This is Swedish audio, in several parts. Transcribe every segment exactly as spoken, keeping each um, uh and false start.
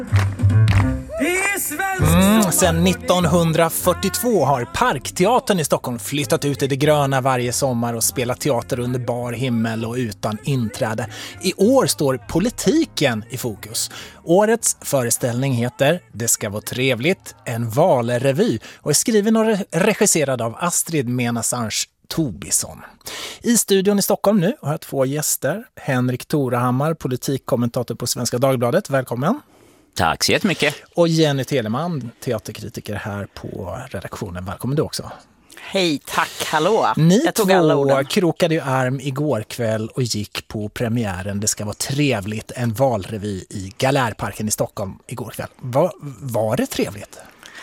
Mm, sen nittonhundrafyrtiotvå har Parkteatern i Stockholm flyttat ut i det gröna varje sommar och spelat teater under bar himmel och utan inträde. I år står politiken i fokus. Årets föreställning heter Det ska vara trevligt, en valrevy och är skriven och regisserad av Astrid Menasange Tobisson. I studion i Stockholm nu har jag två gäster. Henrik Torahammar, politikkommentator på Svenska Dagbladet. Välkommen. Tack så jättemycket. Och Jenny Telemann, teaterkritiker här på redaktionen. Välkommen du också. Hej, tack, hallå. Ni jag tog två alla orden. krokade ju arm igår kväll och gick på premiären Det ska vara trevligt, en valrevy i Galärparken i Stockholm igår kväll. Var, var det trevligt?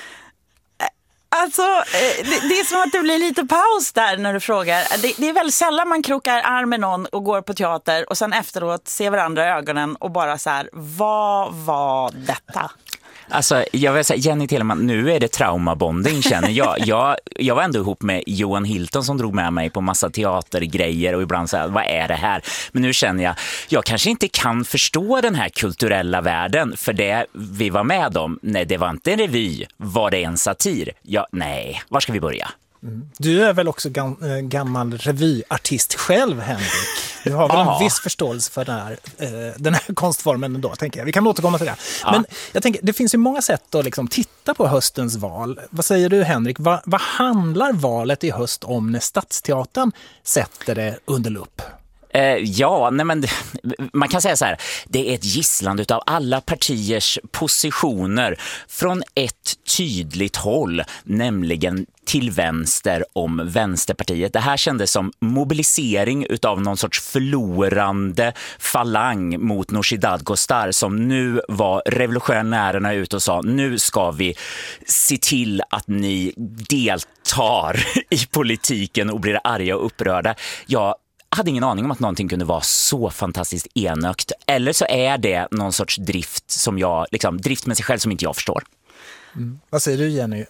Alltså, det, det är som att det blir lite paus där när du frågar. Det, det är väldigt sällan man krokar arm med någon och går på teater och sen efteråt ser varandra i ögonen och bara så här, vad var detta? Alltså, jag vill säga, Jenny Telemann, nu är det traumabonding känner jag. jag. Jag var ändå ihop med Johan Hilton som drog med mig på massa teatergrejer och ibland så här, vad är det här? Men nu känner jag, jag kanske inte kan förstå den här kulturella världen för det vi var med om. Nej, det var inte en revy. Var det en satir? Ja, nej. Var ska vi börja? Mm. Du är väl också gam, äh, gammal revyartist själv, Henrik? Du har väl en viss förståelse för den här, äh, den här konstformen ändå, tänker jag. Vi kan återkomma till det. Ja. Men jag tänker, det finns ju många sätt att liksom titta på höstens val. Vad säger du, Henrik? Va, vad handlar valet i höst om när Stadsteatern sätter det under lupp? Eh, ja, nej men man kan säga så här, det är ett gissland utav alla partiers positioner från ett tydligt håll, nämligen till vänster om Vänsterpartiet. Det här kändes som mobilisering utav någon sorts förlorande falang mot Nooshi Dadgostar som nu var revolutionärerna ut och sa, nu ska vi se till att ni deltar i politiken och blir arga och upprörda. Ja, jag hade ingen aning om att någonting kunde vara så fantastiskt enökt. Eller så är det någon sorts drift som jag, liksom, drift med sig själv som inte jag förstår. Mm. Vad säger du, Jenny?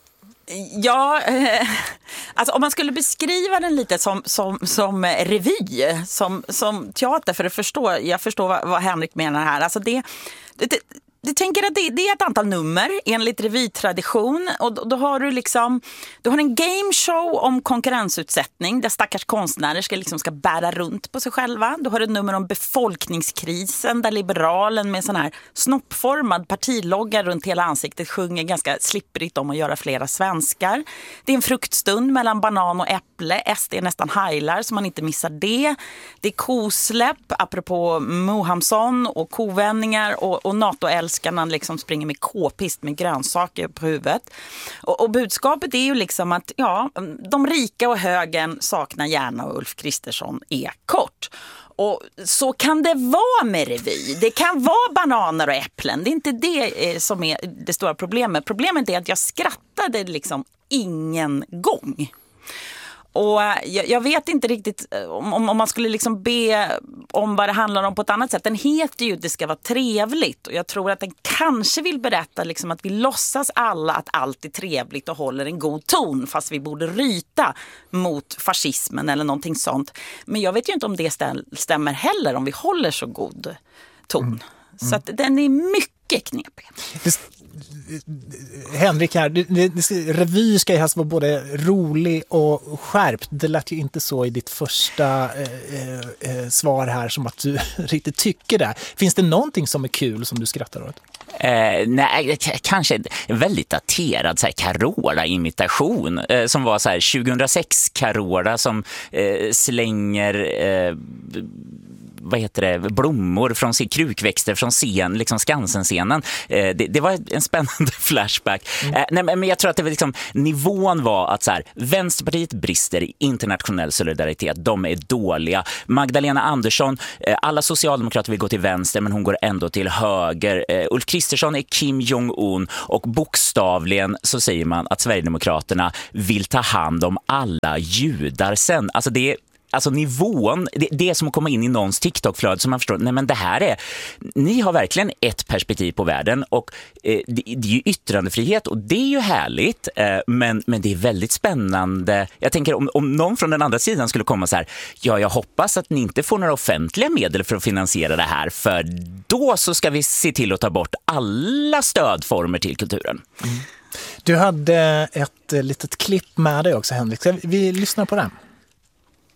Ja, eh, alltså om man skulle beskriva den lite som, som, som revy, som, som teater, för att förstå, jag förstår vad, vad Henrik menar här. Alltså det... det Du tänker att det, det är ett antal nummer enligt revytradition och då, då har du liksom du har en gameshow om konkurrensutsättning där stackars konstnärer ska, liksom ska bära runt på sig själva. Du har ett nummer om befolkningskrisen där liberalen med sån här snoppformad partilogga runt hela ansiktet sjunger ganska slipprigt om att göra flera svenskar. Det är en fruktstund mellan banan och äpple. S D är nästan heilar så man inte missar det. Det är kosläpp apropå Mohamsson och kovändningar och, och NATO-älskar man liksom springer med k-pist med grönsaker på huvudet. Och, och budskapet är ju liksom att ja, de rika och högen saknar gärna och Ulf Kristersson är kort. Och så kan det vara med revy. Det kan vara bananer och äpplen. Det är inte det som är det stora problemet. Problemet är att jag skrattade liksom ingen gång. Och jag, jag vet inte riktigt om, om man skulle liksom be om vad det handlar om på ett annat sätt. Den heter ju Det ska vara trevligt. Och jag tror att den kanske vill berätta liksom att vi låtsas alla att allt är trevligt och håller en god ton. Fast vi borde ryta mot fascismen eller någonting sånt. Men jag vet ju inte om det stämmer heller om vi håller så god ton. Mm. Mm. Så att den är mycket knepig. Det... Henrik här, det, det, revy ska ju helst vara både rolig och skärpt. Det lät ju inte så i ditt första eh, eh, svar här som att du riktigt tycker det. Finns det någonting som är kul som du skrattar åt? Eh, nej, kanske en väldigt daterad så här Carola-imitation eh, som var så här tjugohundrasex Carola som eh, slänger eh, vad heter det, blommor från sin krukväxter från scen, liksom Skansen-scenen. Eh, det, det var en spännande flashback. Mm. Eh, nej, men jag tror att det var liksom, nivån var att så här, Vänsterpartiet brister i internationell solidaritet. De är dåliga. Magdalena Andersson, eh, alla socialdemokrater vill gå till vänster men hon går ändå till höger. Eh, Ulf Kristersson är Kim Jong-un och bokstavligen så säger man att Sverigedemokraterna vill ta hand om alla judar sen. Alltså det är alltså nivån, det, det är som att komma in i någons TikTok-flöde som man förstår, nej men det här är, ni har verkligen ett perspektiv på världen och eh, det, det är ju yttrandefrihet och det är ju härligt, eh, men, men det är väldigt spännande. Jag tänker om, om någon från den andra sidan skulle komma så här, ja jag hoppas att ni inte får några offentliga medel för att finansiera det här, för då så ska vi se till att ta bort alla stödformer till kulturen. Mm. Du hade ett litet klipp med dig också, Henrik. Vi lyssnar på den.